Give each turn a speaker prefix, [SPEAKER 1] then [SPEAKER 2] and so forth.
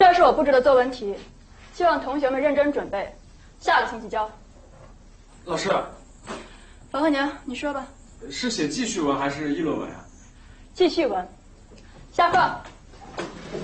[SPEAKER 1] 这是我布置的作文题，希望同学们认真准备，下个星期交。
[SPEAKER 2] 老师，
[SPEAKER 1] 王鹤年，你说吧。
[SPEAKER 2] 是写记叙文还是议论文啊？
[SPEAKER 1] 记叙文。下课。